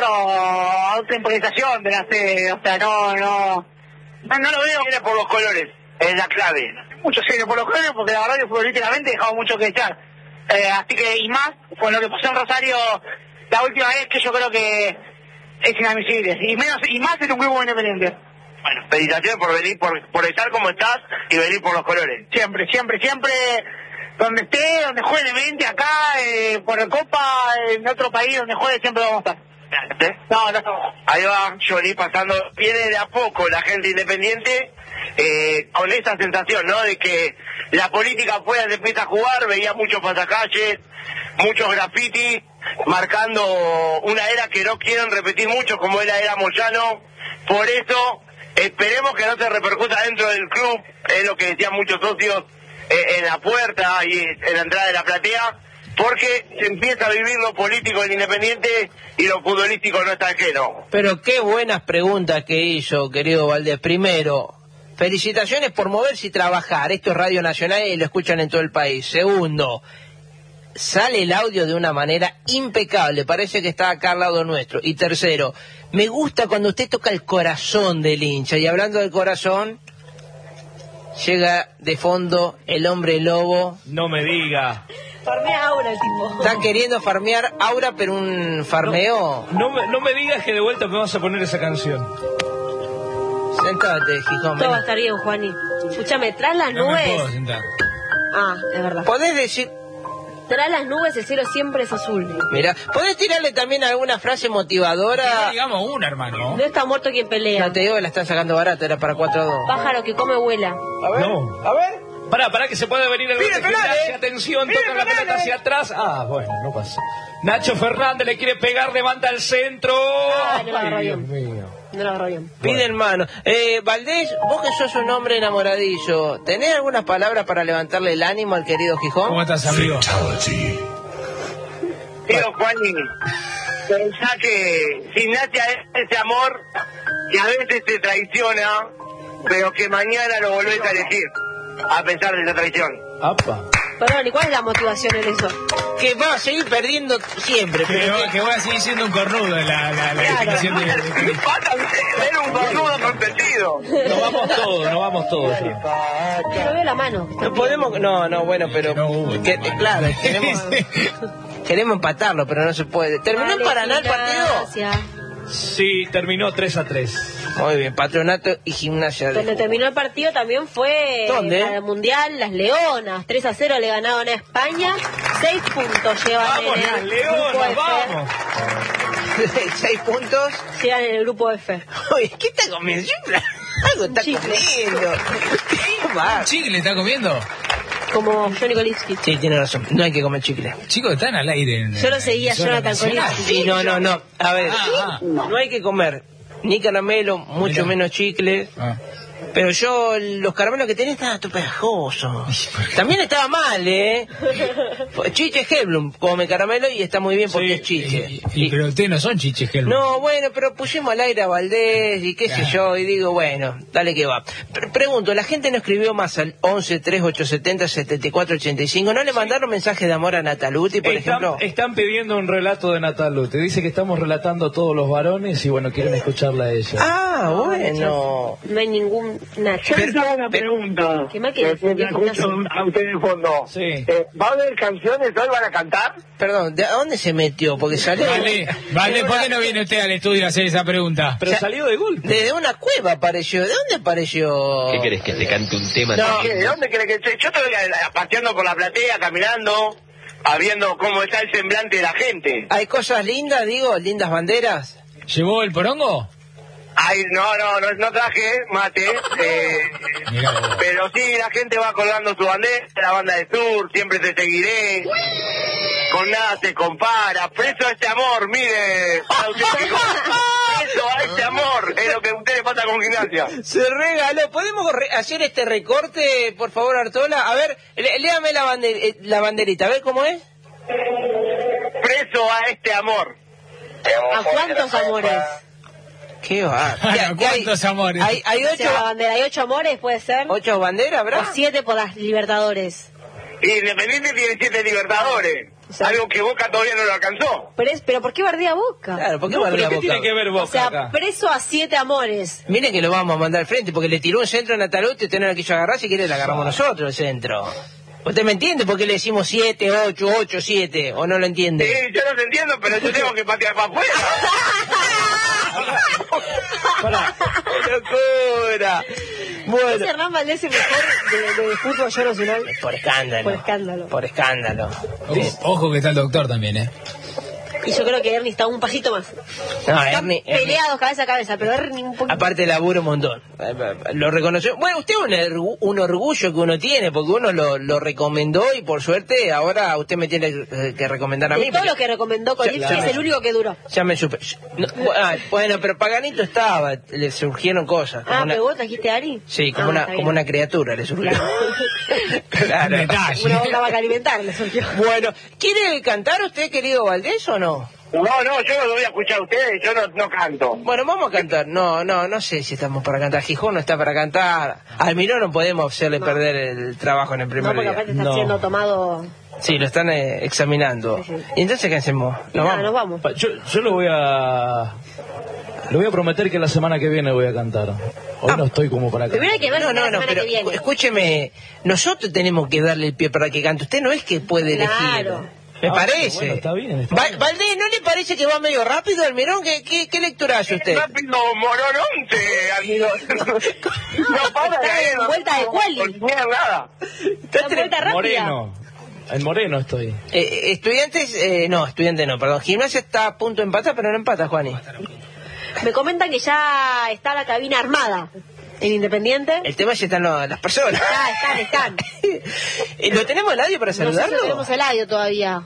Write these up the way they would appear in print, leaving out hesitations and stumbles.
otra improvisación de la sede, o sea, no lo veo. Viene por los colores, es la clave. Mucho serio por los colores, porque la verdad que futbolísticamente dejamos mucho que echar. Así que, y más, con lo que pasó en Rosario la última vez, que yo creo que es inadmisible. Y más en un grupo independiente. Bueno, felicitaciones por venir, por estar como estás y venir por los colores. Siempre, donde esté, donde juegue Independiente, acá, por la Copa, en otro país, donde juegue, siempre vamos a estar. No. Ahí va Johnny pasando, viene de a poco la gente independiente, con esa sensación, ¿no? De que la política afuera se empieza a jugar, veía muchos pasacalles, muchos grafitis, marcando una era que no quieren repetir mucho, como es la era Moyano. Por eso, esperemos que no se repercuta dentro del club, es lo que decían muchos socios en la puerta y en la entrada de la platea, porque se empieza a vivir lo político en Independiente y lo futbolístico no está ajeno. Pero qué buenas preguntas que hizo, querido Valdés. Primero, felicitaciones por moverse y trabajar. Esto es Radio Nacional y lo escuchan en todo el país. Segundo, sale el audio de una manera impecable. Parece que está acá al lado nuestro. Y tercero, me gusta cuando usted toca el corazón del hincha. Y hablando del corazón, llega de fondo el hombre lobo. No me diga. Farmea Aura el tipo. Está queriendo farmear Aura, pero un farmeo. No me digas que de vuelta me vas a poner esa canción. Sentate, Gijón. Todo va a estar bien, Juani. Escúchame, tras las No nubes. me puedo sentar. Ah, es verdad. ¿Podés decir? Tras las nubes el cielo siempre es azul. Mira, ¿podés tirarle también alguna frase motivadora? No digamos una, hermano. No está muerto quien pelea. No te digo que la están sacando barata, era para 4-2. Pájaro que come vuela. A ver, No. a ver. Pará, que se puede venir el Pide gol de penal, Gimnasia. Atención, Pide toca la penal, pelota hacia atrás. Ah, bueno, no pasa. Nacho Fernández le quiere pegar, levanta el centro. Ah, no la agarró Ay, Dios bien. mío. No lo agarró bien. Piden mano. Valdés, vos que sos un hombre enamoradizo, ¿tenés algunas palabras para levantarle el ánimo al querido Gijón? ¿Cómo estás, amigo? Digo, Juani, pensá que Gimnasia es ese amor que a veces te traiciona, pero que mañana lo volvés a elegir, a pesar de esa traición. Apa. Perdón, ¿y cuál es la motivación en eso? Que va a seguir perdiendo siempre. Que voy a seguir siendo un cornudo en la explicación de... Era un cornudo consentido. Nos vamos todos. Yo veo la mano. No podemos, no, bueno, pero claro, queremos empatarlo, pero no se puede. ¿Terminó en Paraná el partido? Gracias. Sí, terminó 3-3. Muy bien, Patronato y Gimnasia. Donde terminó el partido también fue ¿Dónde? para el Mundial, las Leonas. 3-0 le ganaron a España. 6 puntos llevan Vamos, en las el Leonas, grupo F. vamos. 6 puntos. Llegan en el grupo F. Oye, ¿qué está comiendo? Algo está Chicle. comiendo. ¿Qué va? ¿Chicle está comiendo? Como Johnny Kolinski. Sí, tiene razón, no hay que comer chicle. Chicos, están al aire. Yo lo seguía, Jonathan Kolinski. Sí, no. A ver, no hay que comer ni caramelo, mucho Mirá. menos chicle. Ah. Pero yo, los caramelos que tenía estaban pegajosos. También estaba mal, ¿eh? Chiche Helblum come caramelo y está muy bien porque es chiche. Pero ustedes no son chiches, Helmut. No, bueno, pero pusimos al aire a Valdés y qué sé yo, y digo, bueno, dale que va. Pregunto, la gente no escribió más al 11-3870-7485, ¿no le mandaron mensajes de amor a Nataluti, por ejemplo? Están pidiendo un relato de Nataluti. Dice que estamos relatando a todos los varones y bueno, quieren escucharla a ella. Ah, bueno. No hay ningún Nacho. Yo te hago una pregunta. ¿Qué más querés? Que escucho a usted de fondo. Sí. ¿Va a haber canciones hoy? ¿Van a cantar? Perdón, ¿de dónde se metió? Porque salió... Vale, ¿por qué no viene usted al estudio a hacer esa pregunta? Pero salió de golpe. Desde una cueva apareció. ¿De dónde apareció? ¿Qué querés que te cante un tema? No. ¿Qué? ¿De dónde crees que esté? Yo estoy paseando por la platea, caminando, viendo cómo está el semblante de la gente. ¿Hay cosas lindas, digo? ¿Lindas banderas? ¿Llevó el porongo? Ay, no traje mate, Mirá vos. pero sí, la gente va colgando su bandera, la banda de sur, siempre te seguiré, con nada se compara, preso a este amor, mire, para usted, preso a este amor, es lo que a usted le pasa con Gimnasia. Se regaló. ¿Podemos hacer este recorte, por favor, Artola? A ver, léame la banderita, a ver cómo es. Preso a este amor. ¿A cuántos amores? ¿Qué va? ¿Cuántos amores? Hay O sea, la bandera, ¿hay 8 amores? ¿Puede ser? 8 banderas, O ¿verdad? 7 por las Libertadores. Independiente tiene 7 libertadores. O sea, algo que Boca todavía no lo alcanzó. pero ¿por qué bardea Boca? Claro, ¿por qué No, bardea pero ¿qué Boca? tiene que ver Boca O sea, acá? preso a 7 amores. Miren que lo vamos a mandar al frente, porque le tiró un centro a Nataluti, usted no la quiso agarrar, si quiere la agarramos nosotros el centro. ¿Usted me entiende por qué le decimos 7, 8, 8, 7? ¿O no lo entiende? Sí, yo no te entiendo, pero yo tengo que patear para afuera. Pará. ¡Qué locura! Bueno, ¿Es Hernán Valdés el mejor de fútbol yo nacional? por escándalo. Por escándalo. Por escándalo. Ojo que está el doctor también, Y yo creo que Ernie está un pasito más. No, Están Ernie, peleados cabeza a cabeza, pero Ernie un poquito. aparte laburo un montón. Lo reconoció. Bueno, usted es un orgullo que uno tiene, porque uno lo recomendó y por suerte ahora usted me tiene que recomendar a mí. De todo porque lo que recomendó Kolipsky es el único que duró. ya me supe. Bueno, pero Paganito estaba, le surgieron cosas. Como Pero vos trajiste a Ari. Sí, Está bien. como una criatura le surgió. Claro. Detalle. Una boca vaca alimentar le surgió. Bueno, ¿quiere cantar usted, querido Valdés, o no? No, yo no lo voy a escuchar a ustedes, yo no canto. Bueno, vamos a cantar. No sé si estamos para cantar. Gijón no está para cantar. Almirón no podemos hacerle perder el trabajo en el primer No, porque día. aparte está No. siendo tomado. Sí, lo están examinando. Sí. ¿Y entonces qué hacemos? Nos vamos. Yo lo voy a prometer que la semana que viene voy a cantar. Hoy no estoy como para cantar. Primero hay que ver la semana pero que viene. escúcheme, nosotros tenemos que darle el pie para que cante. Usted no es que puede elegir. Claro. Me Ah, parece. bueno, está bien. Valdés, ¿no le parece que va medio rápido, Almirón? ¿Qué lectura hace usted? Rápido morononte, amigo. No para de ahí, en vuelta de Quali. No tiene nada. Está en vuelta rápida. Moreno. En Moreno estoy. Estudiantes no, perdón. Gimnasia está a punto de empatar, pero no empata, Juani. Me comentan que ya está la cabina armada en Independiente. El tema es que están las personas. Están. ¿Lo tenemos el audio para No sé saludarlo? si tenemos el audio todavía.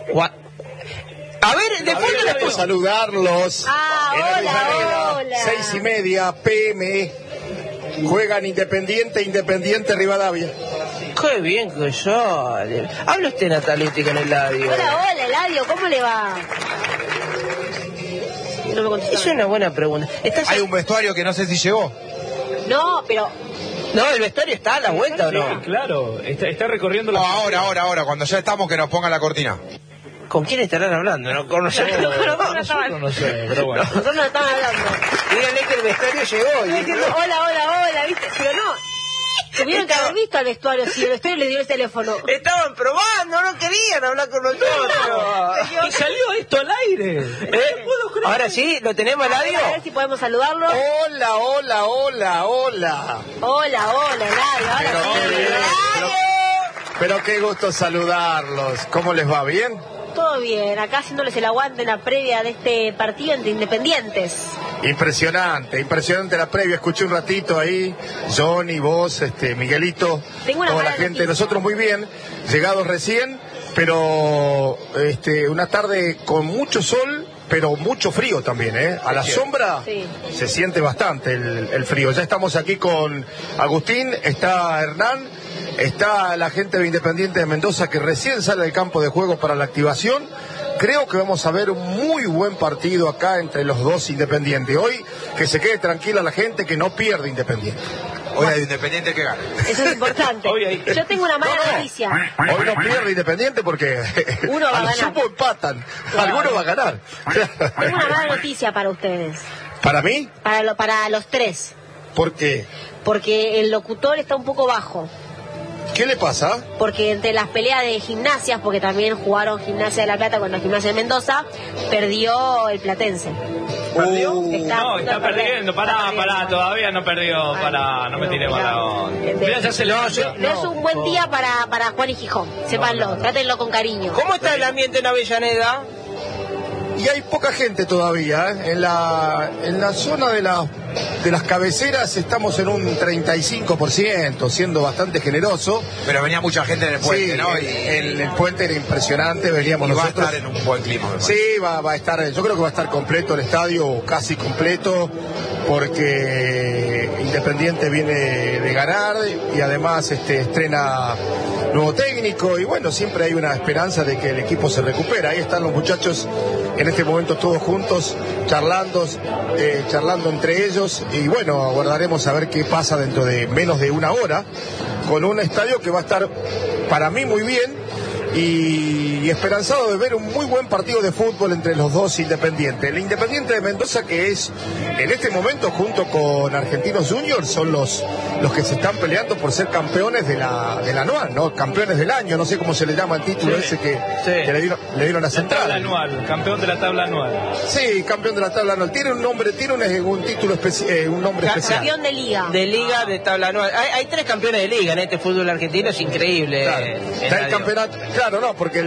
A ver, de fondo le Por saludarlos. Hola. 6:30 p.m. Juegan Independiente Rivadavia. Qué bien que sale. Habla usted, Nataluti, con el audio. Hola, Eladio, ¿cómo le va? No me contestó. Es una buena pregunta. Hay un vestuario que no sé si llegó. No, pero No, el vestuario está a la vuelta, ¿o Sí, no? claro. Está recorriendo la... No, ahora, cuando ya estamos que nos pongan la cortina. ¿Con quién estarán hablando? ¿No? Con nosotros. Nosotros no sé, pero bueno. nosotros no estamos hablando. Díganle que el vestuario llegó. Estoy diciendo hola, ¿viste? Pero no. Tuvieron que haber visto al vestuario, si el vestuario le dio el teléfono. Estaban probando, no querían hablar con nosotros. Y salió esto al aire. Ahora sí, ¿lo tenemos al audio? A ver si podemos saludarlo. Hola. Hola, Eladio. Ahora sí. Pero qué gusto saludarlos. ¿Cómo les va? ¿Bien? Todo bien, acá haciéndoles el aguante en la previa de este partido entre Independientes. Impresionante la previa. Escuché un ratito ahí, Johnny, vos, Miguelito, Tengo una toda la mala gente. noticia. Nosotros muy bien, llegados recién, pero una tarde con mucho sol, pero mucho frío también, ¿eh? A la sombra Sí. se siente bastante el frío. Ya estamos aquí con Agustín, está Hernán, está la gente de Independiente de Mendoza que recién sale del campo de juego para la activación. Creo que vamos a ver un muy buen partido acá entre los dos Independientes. Hoy que se quede tranquila la gente, que no pierde Independiente. Hoy hay Independiente que gana. Eso es importante. Hoy hay- Yo tengo una mala noticia. Hoy no pierde Independiente porque Uno va a a lo ganar. sumo empatan. Alguno va a ganar. Tengo una mala noticia para ustedes. ¿Para mí? Para los tres. ¿Por qué? Porque el locutor está un poco bajo. ¿Qué le pasa? Porque entre las peleas de gimnasias, porque también jugaron Gimnasia de La Plata contra Gimnasia de Mendoza, perdió el Platense. ¿Perdió? No, está perdiendo. Pará, todavía no perdió. No me tiré para onda. Mirá, ya se lo No es un buen día para Juan y Gijón, sépanlo, trátenlo con cariño. ¿Cómo está el ambiente en Avellaneda? Y hay poca gente todavía, ¿eh? En la zona de las cabeceras estamos en un 35%, siendo bastante generoso. Pero venía mucha gente en el puente, Sí, ¿no? el puente era impresionante, veníamos y va a nosotros. estar en un buen clima, me parece. Sí, va a estar, yo creo que va a estar completo el estadio, o casi completo, porque Independiente viene de ganar y además estrena nuevo técnico y bueno, siempre hay una esperanza de que el equipo se recupera. Ahí están los muchachos en este momento todos juntos, charlando entre ellos y bueno, aguardaremos a ver qué pasa dentro de menos de una hora con un estadio que va a estar para mí muy bien. y esperanzado de ver un muy buen partido de fútbol entre los dos Independientes. El Independiente de Mendoza, que es en este momento junto con Argentinos Juniors, son los que se están peleando por ser campeones del anual, ¿no? Campeones del año, no sé cómo se le llama el título ese que le dieron a Central. Tabla anual, campeón de la tabla anual. Sí, campeón de la tabla anual. Tiene un nombre, un título un nombre especial. Campeón de liga. De liga, de tabla anual. Hay 3 campeones de liga en este fútbol argentino, es increíble. Claro, está el campeonato, claro, no, porque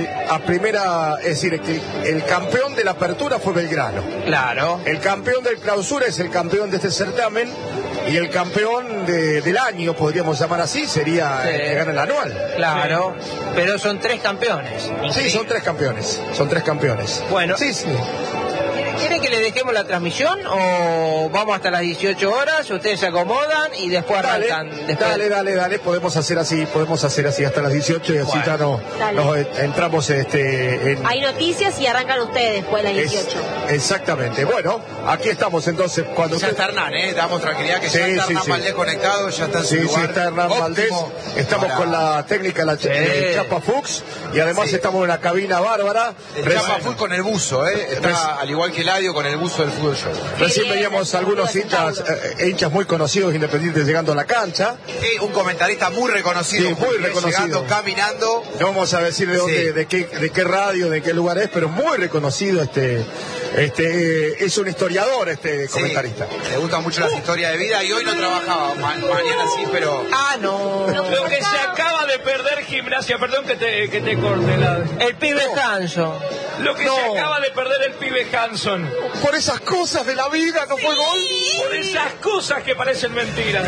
el campeón de la apertura fue Belgrano. Claro. El campeón del clausura es el campeón de este certamen, y el campeón del año, podríamos llamar así, sería el que gana el anual. Claro, pero son 3 campeones. Sí, son 3 campeones. Bueno, sí. ¿Quieren que le dejemos la transmisión o vamos hasta las 18 horas? Ustedes se acomodan y después arrancan. Dale, podemos hacer así hasta las 18 y así ya nos entramos en... Hay noticias y arrancan ustedes después de las 18. Exactamente. Bueno, aquí estamos entonces. Cuando ya está Hernán, damos tranquilidad que ya está Hernán Valdés conectado, ya está en su lugar. Sí, está Hernán Valdés. Estamos con la técnica, Chapa Fuchs, y además estamos en una cabina bárbara. Chapa Fuchs con el buzo, está al igual que Eladio con el buzo del fútbol show. Recién veíamos algunos hinchas muy conocidos Independientes llegando a la cancha. Un comentarista muy reconocido. Sí, muy reconocido. Llegando, caminando. No vamos a decir de dónde, de qué radio, de qué lugar es, pero muy reconocido es un historiador comentarista. Le gustan mucho las historias de vida y hoy no trabajaba. Mañana sí, pero... no. Lo que se acaba de perder Gimnasia, perdón que te corte el pibe Hanson. Lo que se acaba de perder el pibe Hanson. Por esas cosas de la vida no fue gol. Por esas cosas que parecen mentiras.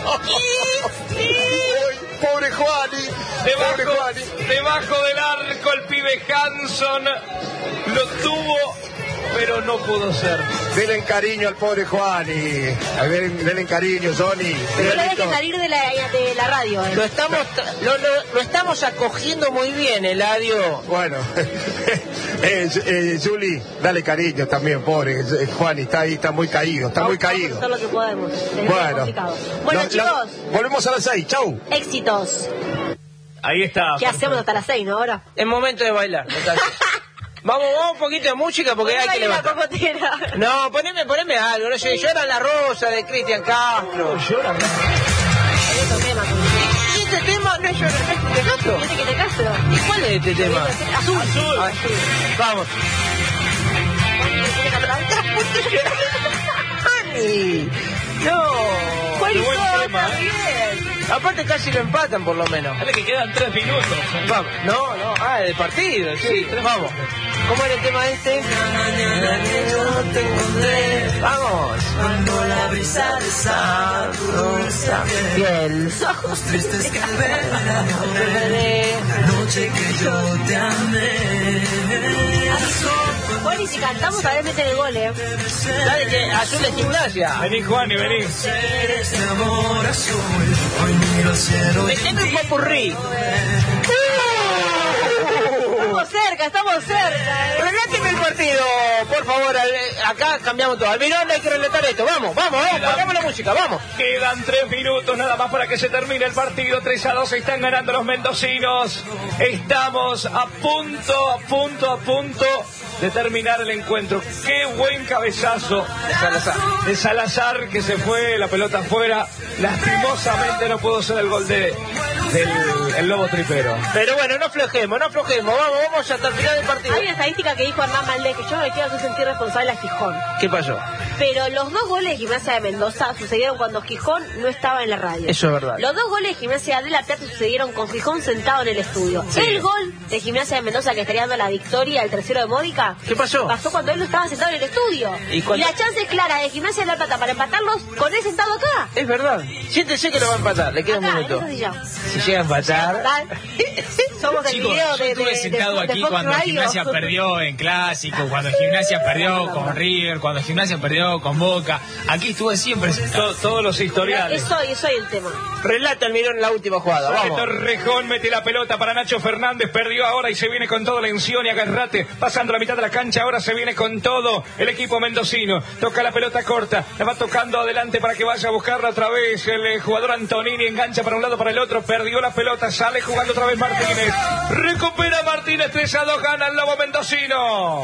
Pobre Juani. Debajo del arco el pibe Hanson lo tuvo, pero no pudo ser. Denle cariño al pobre Juani. Denle cariño, Johnny. No lo dejen salir de la radio. Lo estamos acogiendo muy bien, Eladio. Bueno, Juli, dale cariño también, pobre Juani, está ahí, está muy caído. Vamos a hacer lo que podemos. Bueno, chicos. Volvemos a las 6, chau. Éxitos. Ahí está. ¿Qué hacemos hasta las 6, no ahora? Es momento de bailar. Vamos un poquito de música porque hay que levantar. No, poneme algo, no sé, Llora la Rosa de Cristian Castro. Llora. ¿Y este tema no es Llora de Castro? ¿Y cuál es este tema? Azul. Vamos. No. Qué buen tema. Aparte casi lo empatan por lo menos. Dale que quedan 3 minutos. Vamos. No, de partido, sí. Vamos. ¿Cómo era el tema este? Vamos. Cuando la brisa desabrocha los ojos tristes que al ver la noche que yo te amé. Bueno, y si cantamos a ver meten el gol, Dale que Azul es Gimnasia. Vení, Juan, y vení. Este amor azul, hoy miro al cielo. Meteme un popurrí. Estamos cerca. Reláteme el partido, por favor. Acá cambiamos todo. Almirón, hay que relatar esto. Vamos, pongamos la música, vamos. Quedan 3 minutos nada más para que se termine el partido. 3-2 están ganando los mendocinos. Estamos a punto de terminar el encuentro. Qué buen cabezazo de Salazar, que se fue, la pelota afuera. Lastimosamente no pudo ser el gol del Lobo Tripero. Pero bueno, no aflojemos. Vamos hasta el final del partido. Hay una estadística que dijo Hernán Valdés, que yo me quiero hacer sentir responsable a Gijón. ¿Qué pasó? Pero los 2 goles de Gimnasia de Mendoza sucedieron cuando Gijón no estaba en la radio. Eso es verdad. Los 2 goles de Gimnasia de La Plata sucedieron con Gijón sentado en el estudio. Sí. El gol de Gimnasia de Mendoza que estaría dando la victoria al tercero de Módica. ¿Qué pasó? Pasó cuando él no estaba sentado en el estudio. Y la chance clara de Gimnasia de La Plata para empatarlos con él sentado acá. Es verdad. Siéntese que lo va a empatar. Le queda un minuto. Si llega a empatar. Somos el Chicos, video yo estuve sentado aquí cuando Gimnasia perdió en Clásico, cuando Gimnasia perdió con River, cuando Gimnasia perdió con Boca. Aquí estuve siempre sentado. Todos los historiales. Eso es el tema. Relata Almirón en la última jugada. Vamos. Torrejón mete la pelota para Nacho Fernández. Perdió ahora y se viene con todo Lencioni. Agarrate pasando la mitad de la cancha. Ahora se viene con todo el equipo mendocino. Toca la pelota corta. La va tocando adelante para que vaya a buscarla otra vez. El jugador Antonini engancha para un lado, para el otro. Perdió perdió la pelota, sale jugando otra vez Martínez. Recupera Martínez, 3-2, gana el Lobo Mendocino.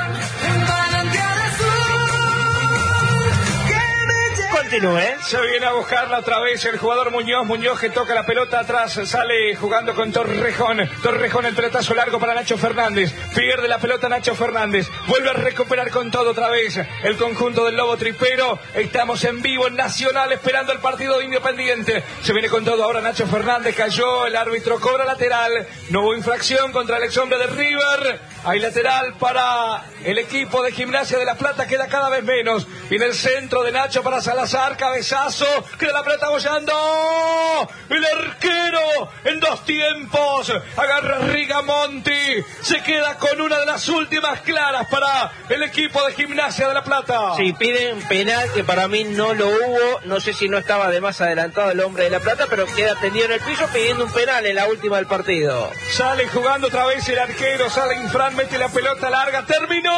Continúe. Se viene a buscarla otra vez el jugador Muñoz. Muñoz que toca la pelota atrás. Sale jugando con Torrejón. Torrejón, el pelotazo largo para Nacho Fernández. Pierde la pelota Nacho Fernández. Vuelve a recuperar con todo otra vez el conjunto del Lobo Tripero. Estamos en vivo en Nacional esperando el partido de Independiente. Se viene con todo ahora Nacho Fernández. Cayó, el árbitro cobra lateral. No hubo infracción contra el exhombre de River. Hay lateral para el equipo de Gimnasia de La Plata. Queda cada vez menos. Viene el centro de Nacho para Salazar. Cabezazo. Queda la pelota bollando. El arquero en 2 tiempos. Agarra Rigamonti. Se queda con una de las últimas claras para el equipo de Gimnasia de La Plata. Sí, piden penal que para mí no lo hubo. No sé si no estaba de más adelantado el hombre de La Plata, pero queda tendido en el piso pidiendo un penal en la última del partido. Sale jugando otra vez el arquero. Sale Infran, mete la pelota larga. Terminó.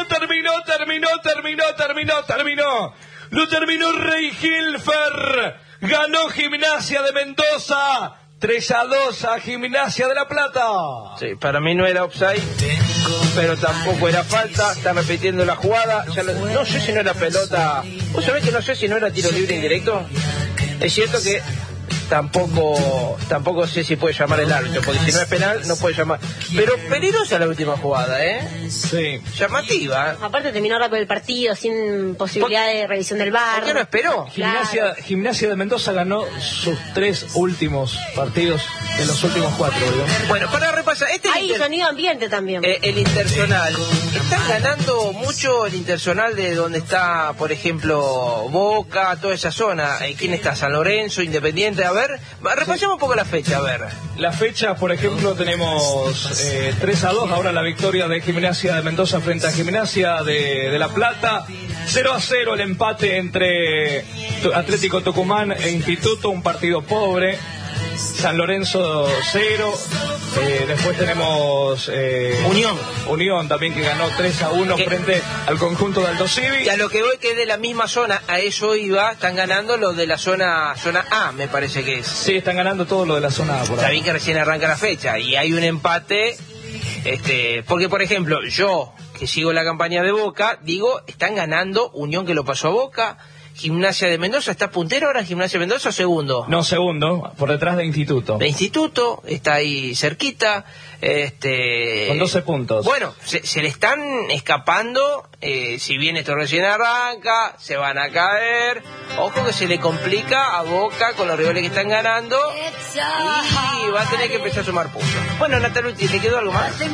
Lo terminó Rey Hilfer. Ganó Gimnasia de Mendoza. 3-2 a Gimnasia de La Plata. Sí, para mí no era offside, pero tampoco era falta. Está repitiendo la jugada. No sé si no era pelota. ¿Vos sabés que no sé si no era tiro libre indirecto? Es cierto que tampoco sé si puede llamar el árbitro, porque si no es penal no puede llamar. Pero peligrosa la última jugada, ¿eh? Sí. Llamativa. Aparte terminó rápido el partido sin posibilidad de revisión del VAR. ¿Por qué no esperó? Gimnasia de Mendoza ganó sus 3 últimos partidos de los últimos 4. ¿Digamos? Bueno, para repasar, hay sonido ambiente también. El Internacional. ¿Están ganando mucho el Internacional de donde está, por ejemplo, Boca, toda esa zona? ¿Quién está? ¿San Lorenzo, Independiente? A ver, repasemos un poco la fecha, a ver. La fecha, por ejemplo, tenemos 3-2, ahora la victoria de Gimnasia de Mendoza frente a Gimnasia de La Plata. 0-0 el empate entre Atlético Tucumán e Instituto, un partido pobre. San Lorenzo 0. Después tenemos Unión también, que ganó 3-1 frente al conjunto de Aldo Civi. Y a lo que voy, que es de la misma zona, a eso iba, están ganando los de la zona A, me parece que es. Sí, están ganando todo lo de la zona A. Está bien que recién arranca la fecha y hay un empate, porque por ejemplo, yo que sigo la campaña de Boca, digo, están ganando Unión, que lo pasó a Boca. Gimnasia de Mendoza, ¿está puntero ahora Gimnasia de Mendoza o segundo? No, segundo, por detrás de Instituto. De Instituto, está ahí cerquita. Con 12 puntos. Bueno, se le están escapando, si bien esto recién arranca, se van a caer. Ojo que se le complica a Boca con los rivales que están ganando y va a tener que empezar a sumar puntos. Bueno, Natalucci, ¿te quedó algo más?